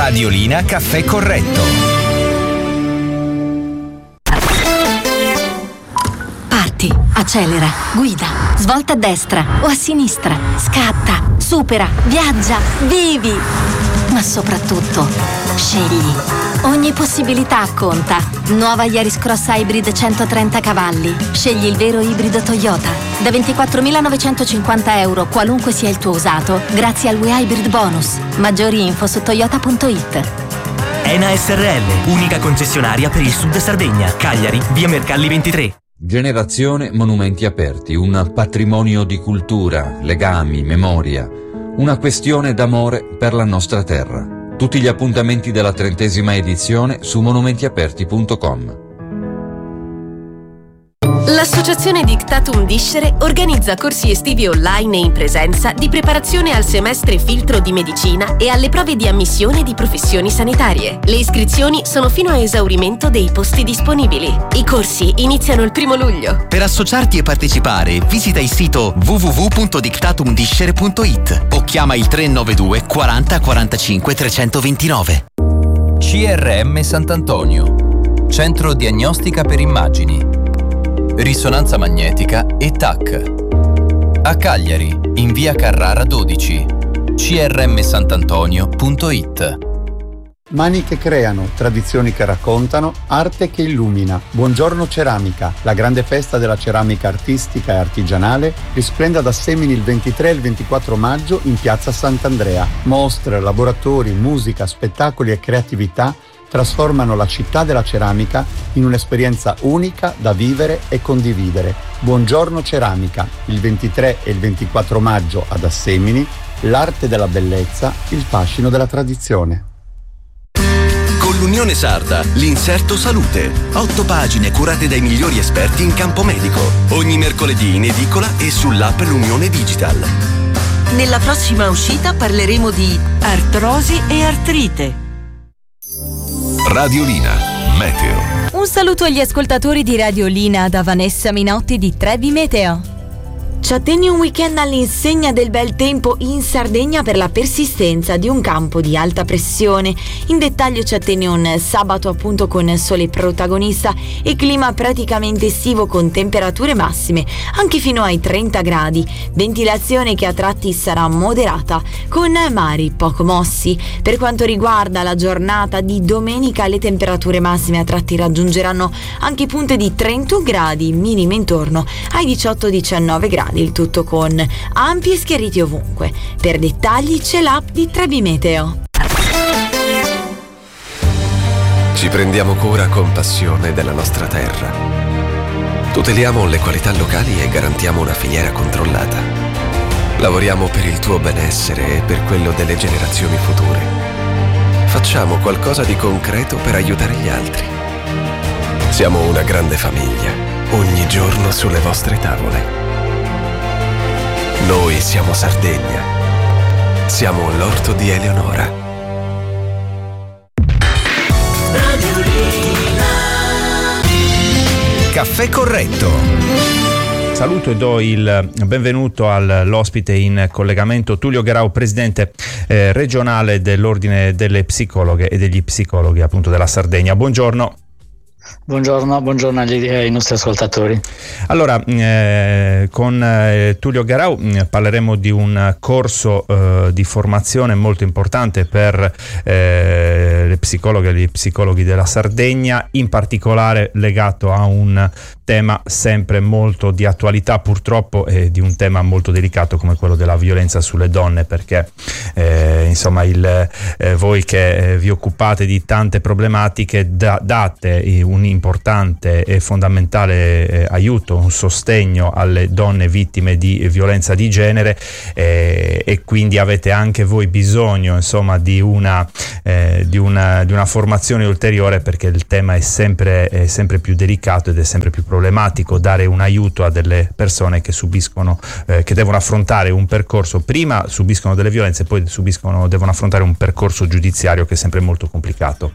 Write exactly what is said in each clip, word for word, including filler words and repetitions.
Radiolina Caffè Corretto. Parti, accelera, guida, svolta a destra o a sinistra, scatta, supera, viaggia, vivi. Ma soprattutto, scegli. Ogni possibilità conta. Nuova Yaris Cross Hybrid centotrenta cavalli. Scegli il vero ibrido Toyota. Da ventiquattromilanovecentocinquanta euro, qualunque sia il tuo usato, grazie al WeHybrid Bonus. Maggiori info su toyota punto it. Ena S R L, unica concessionaria per il Sud Sardegna. Cagliari, via Mercalli ventitré. Generazione Monumenti Aperti, un patrimonio di cultura, legami, memoria, una questione d'amore per la nostra terra. Tutti gli appuntamenti della trentesima edizione su monumenti aperti punto com. L'Associazione Dictatum Discere organizza corsi estivi online e in presenza di preparazione al semestre filtro di medicina e alle prove di ammissione di professioni sanitarie. Le iscrizioni sono fino a esaurimento dei posti disponibili. I corsi iniziano il primo luglio. Per associarti e partecipare, visita il sito w w w punto dictatum discere punto it o chiama il tre nove due quaranta quarantacinque trecentoventinove. C R M Sant'Antonio, Centro Diagnostica per Immagini, Risonanza Magnetica e T A C. A Cagliari, in via Carrara dodici, c r m santantonio punto it. Mani che creano, tradizioni che raccontano, arte che illumina. Buongiorno Ceramica, la grande festa della ceramica artistica e artigianale, risplende ad Assemini il ventitré e il ventiquattro maggio in piazza Sant'Andrea. Mostre, laboratori, musica, spettacoli e creatività trasformano la città della ceramica in un'esperienza unica da vivere e condividere. Buongiorno Ceramica, il ventitré e il ventiquattro maggio ad Assemini, l'arte della bellezza, il fascino della tradizione. Con l'Unione Sarda, l'Inserto Salute. Otto pagine curate dai migliori esperti in campo medico. Ogni mercoledì in edicola e sull'app L'Unione Digital. Nella prossima uscita parleremo di artrosi e artrite. Radiolina Meteo. Un saluto agli ascoltatori di Radiolina da Vanessa Minotti di Trevi Meteo. Ci attendi un weekend all'insegna del bel tempo in Sardegna per la persistenza di un campo di alta pressione. In dettaglio ci attendi un sabato appunto con sole protagonista e clima praticamente estivo con temperature massime anche fino ai trenta gradi. Ventilazione che a tratti sarà moderata con mari poco mossi. Per quanto riguarda la giornata di domenica, le temperature massime a tratti raggiungeranno anche punte di trentuno gradi, minime intorno ai diciotto diciannove gradi. Il tutto con ampi e schiariti ovunque. Per dettagli c'è l'app di Trevi Meteo. Ci prendiamo cura con passione della nostra terra. Tuteliamo le qualità locali e garantiamo una filiera controllata. Lavoriamo per il tuo benessere e per quello delle generazioni future. Facciamo qualcosa di concreto per aiutare gli altri. Siamo una grande famiglia, ogni giorno sulle vostre tavole. Noi siamo Sardegna. Siamo l'orto di Eleonora. Caffè Corretto. Saluto e do il benvenuto all'ospite in collegamento, Tullio Gherau, presidente eh, regionale dell'Ordine delle Psicologhe e degli Psicologi appunto della Sardegna. Buongiorno. Buongiorno, buongiorno agli, ai nostri ascoltatori. Allora, eh, con eh, Tullio Gherau eh, parleremo di un corso eh, di formazione molto importante per eh, le psicologhe e gli psicologi della Sardegna, in particolare legato a un tema sempre molto di attualità purtroppo e di un tema molto delicato come quello della violenza sulle donne, perché eh, insomma il, eh, voi che eh, vi occupate di tante problematiche da, date un importante e fondamentale eh, aiuto, un sostegno alle donne vittime di violenza di genere eh, e quindi avete anche voi bisogno insomma di una, eh, di una, di una formazione ulteriore, perché il tema è sempre, è sempre più delicato ed è sempre più problematico dare un aiuto a delle persone che subiscono, eh, che devono affrontare un percorso, prima subiscono delle violenze, poi subiscono, devono affrontare un percorso giudiziario che è sempre molto complicato.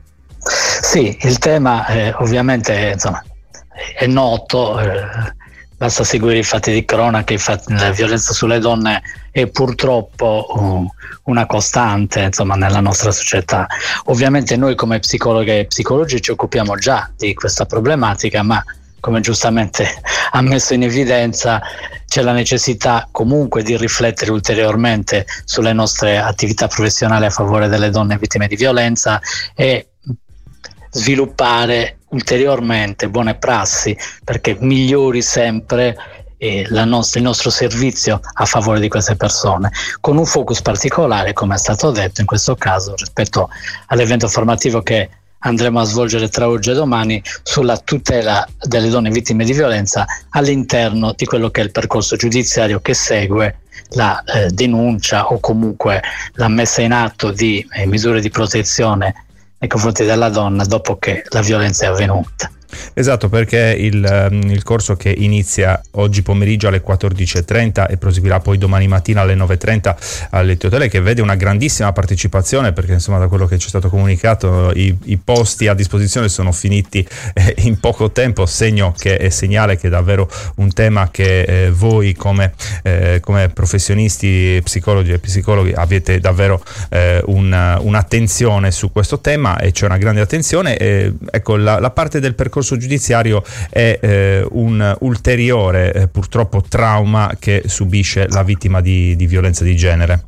Sì, il tema eh, ovviamente insomma, è noto, eh, basta seguire i fatti di cronaca. Infatti la violenza sulle donne è purtroppo uh, una costante, insomma, nella nostra società. Ovviamente noi come psicologhe e psicologi ci occupiamo già di questa problematica, ma come giustamente ha messo in evidenza c'è la necessità comunque di riflettere ulteriormente sulle nostre attività professionali a favore delle donne vittime di violenza e sviluppare ulteriormente buone prassi perché migliori sempre eh, la nostra, il nostro servizio a favore di queste persone, con un focus particolare, come è stato detto in questo caso, rispetto all'evento formativo che andremo a svolgere tra oggi e domani sulla tutela delle donne vittime di violenza all'interno di quello che è il percorso giudiziario che segue la eh, denuncia o comunque la messa in atto di eh, misure di protezione nei confronti della donna dopo che la violenza è avvenuta. Esatto, perché il, il corso che inizia oggi pomeriggio alle quattordici e trenta e proseguirà poi domani mattina alle nove e trenta alle Teotele, che vede una grandissima partecipazione, perché insomma da quello che ci è stato comunicato i, i posti a disposizione sono finiti eh, in poco tempo, segno che è segnale che è davvero un tema che eh, voi come, eh, come professionisti psicologi e psicologi avete davvero eh, un, un'attenzione su questo tema, e c'è una grande attenzione. Eh, ecco, la, la parte del percorso giudiziario è eh, un ulteriore eh, purtroppo trauma che subisce la vittima di, di violenza di genere.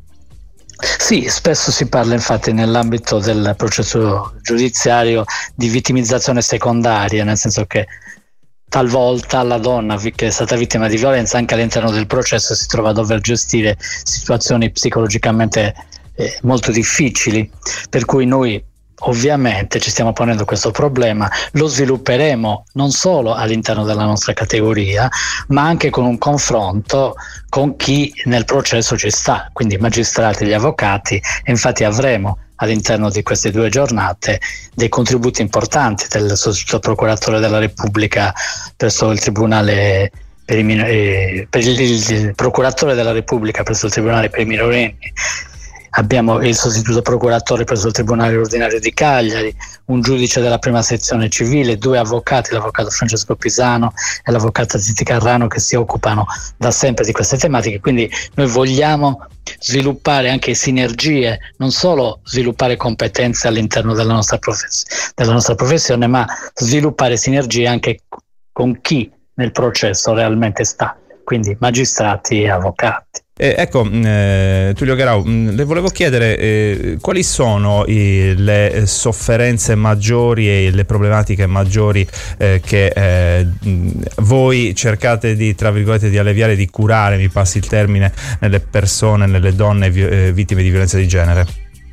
Sì, spesso si parla infatti nell'ambito del processo giudiziario di vittimizzazione secondaria, nel senso che talvolta la donna che è stata vittima di violenza anche all'interno del processo si trova a dover gestire situazioni psicologicamente eh, molto difficili, per cui noi ovviamente ci stiamo ponendo questo problema, lo svilupperemo non solo all'interno della nostra categoria, ma anche con un confronto con chi nel processo ci sta, quindi i magistrati e gli avvocati, e infatti avremo all'interno di queste due giornate dei contributi importanti del sostituto procuratore della Repubblica presso il Tribunale per i minori, per il, il procuratore della Repubblica presso il Tribunale per i minorenni. Abbiamo il sostituto procuratore presso il Tribunale ordinario di Cagliari, un giudice della prima sezione civile, due avvocati, l'avvocato Francesco Pisano e l'avvocata Zitti Carrano, che si occupano da sempre di queste tematiche. Quindi noi vogliamo sviluppare anche sinergie, non solo sviluppare competenze all'interno della nostra, profes- della nostra professione, ma sviluppare sinergie anche con chi nel processo realmente sta, quindi magistrati e avvocati. Eh, ecco, eh, Tullio Garau, mh, le volevo chiedere eh, quali sono i, le sofferenze maggiori e le problematiche maggiori eh, che eh, voi cercate di, tra virgolette, di alleviare, di curare, mi passi il termine, nelle persone, nelle donne vi- eh, vittime di violenza di genere.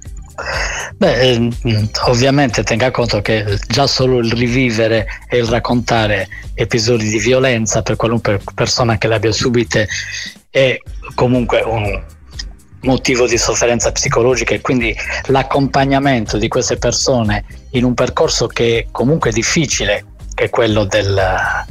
Beh, ovviamente tenga conto che già solo il rivivere e il raccontare episodi di violenza per qualunque persona che le abbia subite è comunque un motivo di sofferenza psicologica, e quindi l'accompagnamento di queste persone in un percorso che è comunque difficile, che è quello del,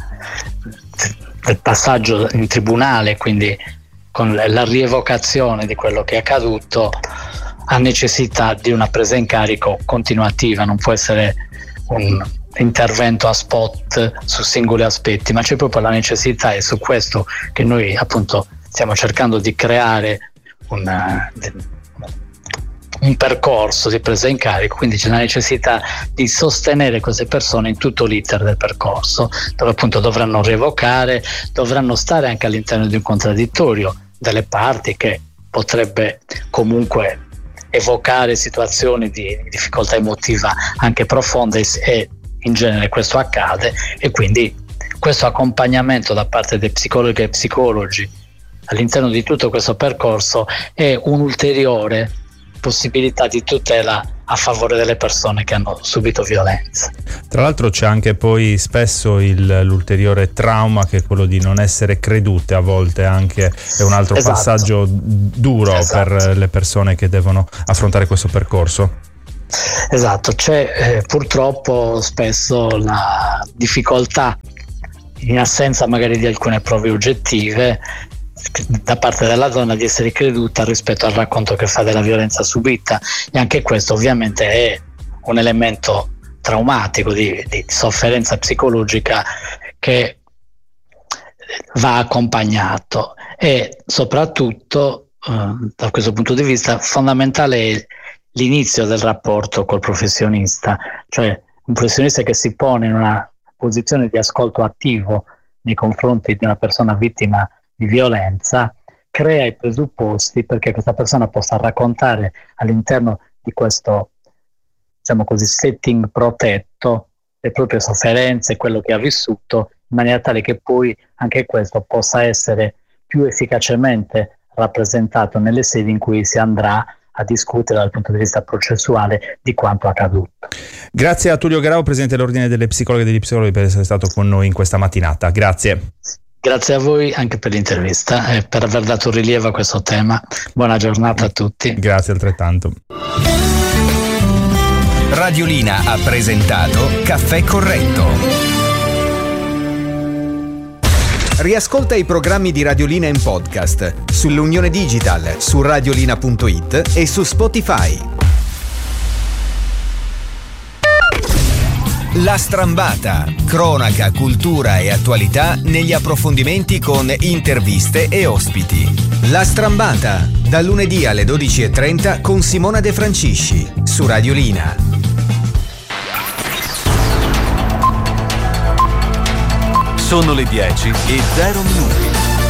del passaggio in tribunale, quindi con la rievocazione di quello che è accaduto, ha necessità di una presa in carico continuativa, non può essere un intervento a spot su singoli aspetti, ma c'è proprio la necessità, e su questo che noi appunto stiamo cercando di creare una, un percorso di presa in carico, quindi c'è la necessità di sostenere queste persone in tutto l'iter del percorso, dove appunto dovranno rievocare, dovranno stare anche all'interno di un contraddittorio delle parti che potrebbe comunque evocare situazioni di difficoltà emotiva anche profonde, e in genere questo accade, e quindi questo accompagnamento da parte dei psicologi e psicologi all'interno di tutto questo percorso è un'ulteriore possibilità di tutela a favore delle persone che hanno subito violenza. Tra l'altro c'è anche poi spesso il, l'ulteriore trauma, che è quello di non essere credute, a volte anche è un altro esatto. passaggio duro esatto. per le persone che devono affrontare questo percorso. Esatto, c'è eh, purtroppo spesso la difficoltà, in assenza magari di alcune prove oggettive, da parte della donna di essere creduta rispetto al racconto che fa della violenza subita, e anche questo ovviamente è un elemento traumatico di, di sofferenza psicologica che va accompagnato e soprattutto eh, da questo punto di vista fondamentale è l'inizio del rapporto col professionista, cioè un professionista che si pone in una posizione di ascolto attivo nei confronti di una persona vittima di violenza, crea i presupposti perché questa persona possa raccontare all'interno di questo, diciamo così, setting protetto le proprie sofferenze, quello che ha vissuto, in maniera tale che poi anche questo possa essere più efficacemente rappresentato nelle sedi in cui si andrà a discutere dal punto di vista processuale di quanto accaduto. Grazie a Tullio Garau, presidente dell'Ordine delle Psicologhe e degli Psicologi, per essere stato con noi in questa mattinata. Grazie. Grazie a voi anche per l'intervista e per aver dato rilievo a questo tema. Buona giornata a tutti. Grazie altrettanto. Radiolina ha presentato Caffè Corretto. Riascolta i programmi di Radiolina in podcast sull'Unione Digital, su radiolina punto it e su Spotify. La Strambata, cronaca, cultura e attualità negli approfondimenti con interviste e ospiti. La Strambata, dal lunedì alle dodici e trenta con Simona De Francisci, su Radiolina. Sono le dieci e zero minuti.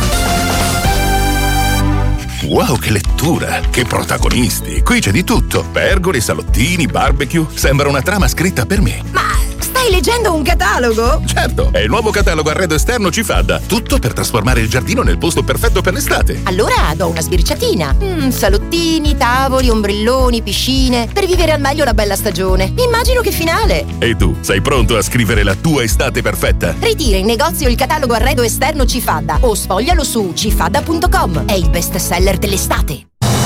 Wow, che lettura! Che protagonisti! Qui c'è di tutto. Pergole, salottini, barbecue. Sembra una trama scritta per me. Ma stai leggendo un catalogo? Certo, è il nuovo catalogo arredo esterno Cifadda. Tutto per trasformare il giardino nel posto perfetto per l'estate. Allora do una sbirciatina. Mm, salottini, tavoli, ombrelloni, piscine. Per vivere al meglio la bella stagione. Immagino che finale. E tu, sei pronto a scrivere la tua estate perfetta? Ritira in negozio il catalogo arredo esterno Cifadda o sfoglialo su cifadda punto com. È il best seller dell'estate.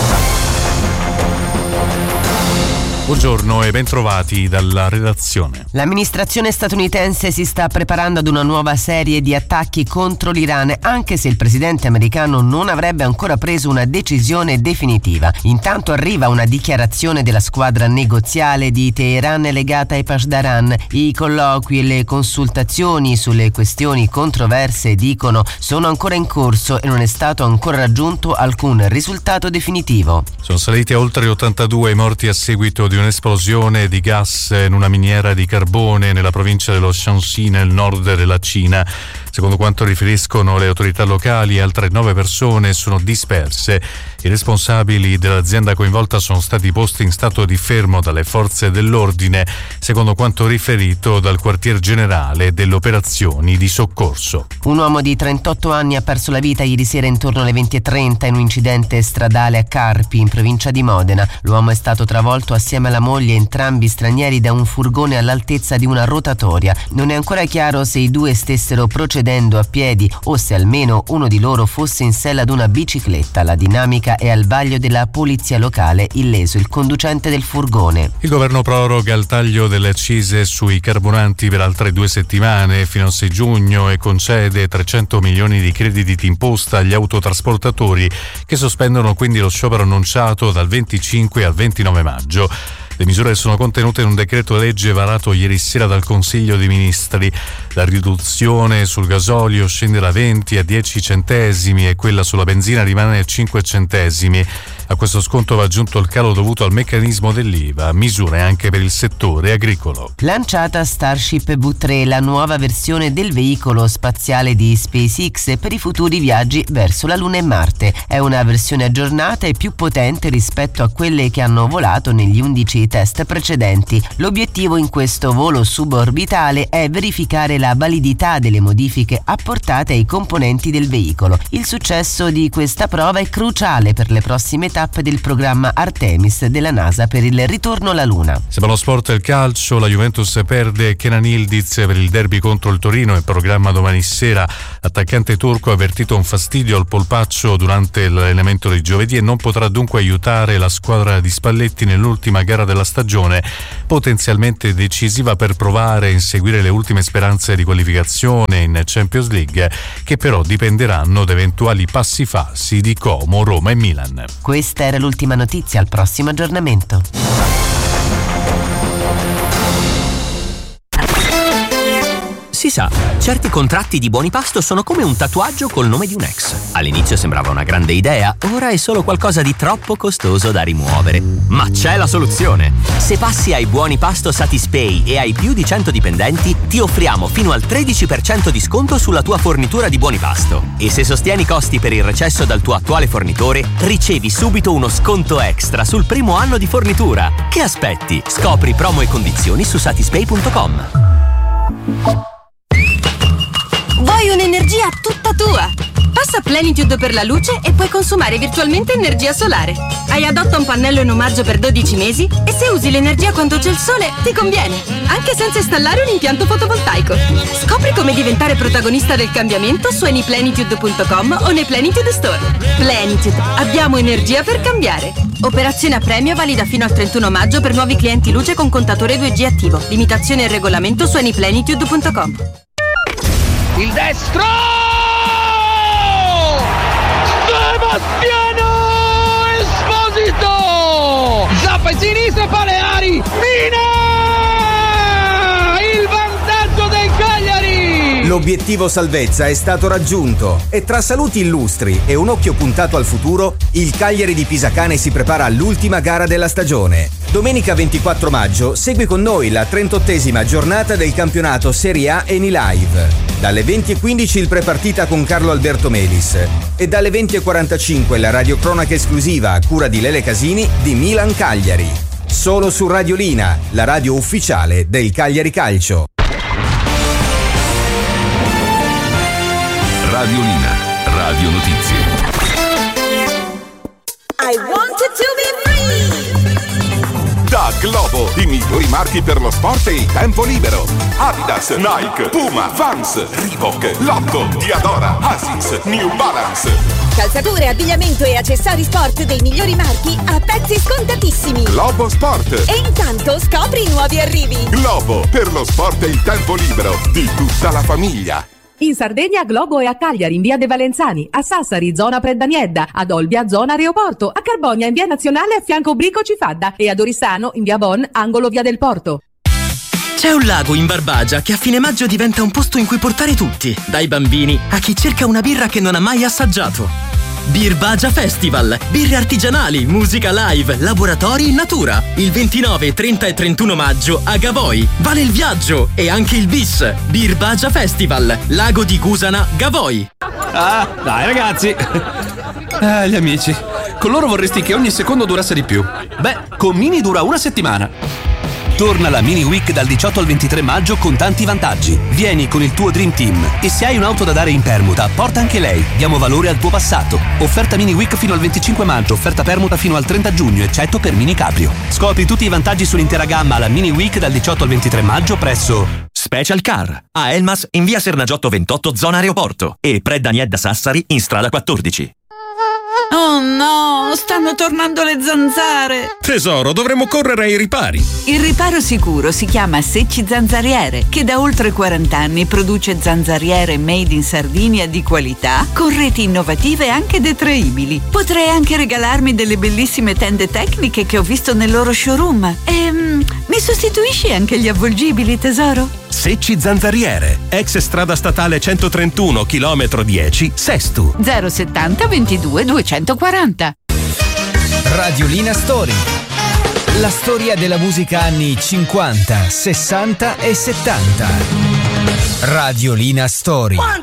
Buongiorno e bentrovati dalla redazione. L'amministrazione statunitense si sta preparando ad una nuova serie di attacchi contro l'Iran, anche se il presidente americano non avrebbe ancora preso una decisione definitiva. Intanto arriva una dichiarazione della squadra negoziale di Teheran legata ai Pasdaran. I colloqui e le consultazioni sulle questioni controverse, dicono, sono ancora in corso e non è stato ancora raggiunto alcun risultato definitivo. Sono saliti a oltre ottantadue i morti a seguito di un'esplosione di gas in una miniera di carbone nella provincia dello Shanxi nel nord della Cina. Secondo quanto riferiscono le autorità locali, altre nove persone sono disperse. I responsabili dell'azienda coinvolta sono stati posti in stato di fermo dalle forze dell'ordine, secondo quanto riferito dal quartier generale delle operazioni di soccorso. Un uomo di trentotto anni ha perso la vita ieri sera intorno alle venti e trenta in un incidente stradale a Carpi, in provincia di Modena. L'uomo è stato travolto assieme alla moglie, entrambi stranieri, da un furgone all'altezza di una rotatoria. Non è ancora chiaro se i due stessero procedendo a piedi o se almeno uno di loro fosse in sella ad una bicicletta. La dinamica è al vaglio della polizia locale, illeso il conducente del furgone. Il governo proroga il taglio delle accise sui carburanti per altre due settimane fino al sei giugno e concede trecento milioni di crediti d'imposta agli autotrasportatori, che sospendono quindi lo sciopero annunciato dal venticinque al ventinove maggio. Le misure sono contenute in un decreto legge varato ieri sera dal Consiglio dei Ministri. La riduzione sul gasolio scende da venti a dieci centesimi e quella sulla benzina rimane a cinque centesimi. A questo sconto va aggiunto il calo dovuto al meccanismo dell'I V A, misure anche per il settore agricolo. Lanciata Starship V tre, la nuova versione del veicolo spaziale di SpaceX per i futuri viaggi verso la Luna e Marte. È una versione aggiornata e più potente rispetto a quelle che hanno volato negli undici test precedenti. L'obiettivo in questo volo suborbitale è verificare la validità delle modifiche apportate ai componenti del veicolo. Il successo di questa prova è cruciale per le prossime tappe del programma Artemis della NASA per il ritorno alla Luna. Sembra lo sport e il calcio, la Juventus perde Kenan Yildiz per il derby contro il Torino in programma domani sera. L'attaccante turco ha avvertito un fastidio al polpaccio durante l'allenamento di giovedì e non potrà dunque aiutare la squadra di Spalletti nell'ultima gara della stagione, potenzialmente decisiva per provare a inseguire le ultime speranze di qualificazione in Champions League, che però dipenderanno da eventuali passi falsi di Como, Roma e Milan. Questa era l'ultima notizia, al prossimo aggiornamento. Si sa, certi contratti di buoni pasto sono come un tatuaggio col nome di un ex. All'inizio sembrava una grande idea, ora è solo qualcosa di troppo costoso da rimuovere. Ma c'è la soluzione! Se passi ai buoni pasto Satispay e hai più di cento dipendenti, ti offriamo fino al tredici per cento di sconto sulla tua fornitura di buoni pasto. E se sostieni i costi per il recesso dal tuo attuale fornitore, ricevi subito uno sconto extra sul primo anno di fornitura. Che aspetti? Scopri promo e condizioni su satispay punto com. Vuoi un'energia tutta tua? Passa Plenitude per la luce e puoi consumare virtualmente energia solare. Hai adotta un pannello in omaggio per dodici mesi e se usi l'energia quando c'è il sole ti conviene, anche senza installare un impianto fotovoltaico. Scopri come diventare protagonista del cambiamento su anyplenitude punto com o nei Plenitude Store. Plenitude, abbiamo energia per cambiare. Operazione a premio valida fino al trentuno maggio per nuovi clienti luce con contatore due G attivo. Limitazione e regolamento su anyplenitude punto com. Il destro! Sebastiano Esposito! Zappa in sinistra, Paleari! Mina! Il vantaggio del Cagliari! L'obiettivo salvezza è stato raggiunto e tra saluti illustri e un occhio puntato al futuro, il Cagliari di Pisacane si prepara all'ultima gara della stagione. Domenica ventiquattro maggio segui con noi la trentottesima giornata del campionato Serie A Eni Live. Dalle venti e quindici il prepartita con Carlo Alberto Melis e dalle venti e quarantacinque la radiocronaca esclusiva a cura di Lele Casini di Milan Cagliari. Solo su Radiolina, la radio ufficiale del Cagliari Calcio. Radiolina, Radio Notizie. I wanted to be free. Da Globo, i migliori marchi per lo sport e il tempo libero. Adidas, Nike, Puma, Vans, Reebok, Lotto, Diadora, Asics, New Balance. Calzature, abbigliamento e accessori sport dei migliori marchi a prezzi scontatissimi. Globo Sport. E intanto scopri i nuovi arrivi. Globo, per lo sport e il tempo libero di tutta la famiglia. In Sardegna a Globo e a Cagliari in via De Valenzani, a Sassari zona Predaniedda, ad Olbia zona Aeroporto, a Carbonia in via Nazionale a fianco Brico Cifadda e ad Oristano in via Bon angolo via del Porto. C'è un lago in Barbagia che a fine maggio diventa un posto in cui portare tutti, dai bambini a chi cerca una birra che non ha mai assaggiato. Birbagia Festival, birre artigianali, musica live, laboratori in natura. Il ventinove, trenta e trentuno maggio a Gavoi. Vale il viaggio e anche il bis. Birbagia Festival, Lago di Gusana, Gavoi. Ah, dai ragazzi. Ah, gli amici. Con loro vorresti che ogni secondo durasse di più. Beh, con Mini dura una settimana. Torna la Mini Week dal diciotto al ventitré maggio con tanti vantaggi. Vieni con il tuo Dream Team e se hai un'auto da dare in permuta, porta anche lei. Diamo valore al tuo passato. Offerta Mini Week fino al venticinque maggio, offerta permuta fino al trenta giugno, eccetto per Mini Caprio. Scopri tutti i vantaggi sull'intera gamma alla Mini Week dal diciotto al ventitré maggio presso Special Car a Elmas in via Sernagiotto ventotto zona Aeroporto e Predaniedda Sassari in strada quattordici. Oh no, stanno tornando le zanzare. Tesoro, dovremmo correre ai ripari. Il riparo sicuro si chiama Secci Zanzariere, che da oltre quaranta anni produce zanzariere made in Sardinia di qualità, con reti innovative e anche detraibili. Potrei anche regalarmi delle bellissime tende tecniche che ho visto nel loro showroom. Ehm, mi sostituisci anche gli avvolgibili, tesoro? Secci Zanzariere, ex strada statale centotrentuno, chilometro dieci, Sestu. zero settanta ventidue duecentoquaranta. Radiolina Story. La storia della musica anni cinquanta, sessanta e settanta. Radiolina Story.